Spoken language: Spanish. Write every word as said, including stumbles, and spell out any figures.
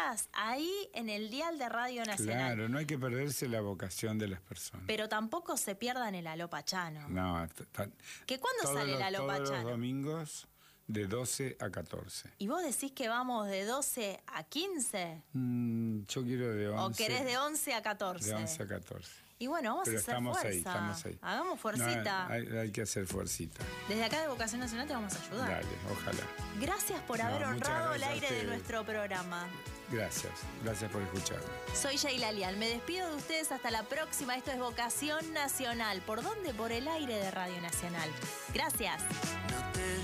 horas ahí en el dial de Radio Nacional. Claro, no hay que perderse la vocación de las personas. Pero tampoco se pierdan el Aló Pachano. No, t- t- ¿Que cuándo todos sale el los- Aló Todos Pachano? los domingos de doce a catorce. ¿Y vos decís que vamos de doce a quince? Mm, yo quiero de once. ¿O querés de once a catorce? De once a catorce. Y bueno, vamos Pero a hacer estamos fuerza. ahí, estamos ahí. Hagamos fuercita. No, hay, hay que hacer fuercita. Desde acá de Vocación Nacional te vamos a ayudar. Dale, ojalá. Gracias por No, haber muchas honrado el gracias a aire de ustedes. nuestro programa. Gracias, gracias por escucharme. Soy Sheila Lial. Me despido de ustedes hasta la próxima. Esto es Vocación Nacional. ¿Por dónde? Por el aire de Radio Nacional. Gracias.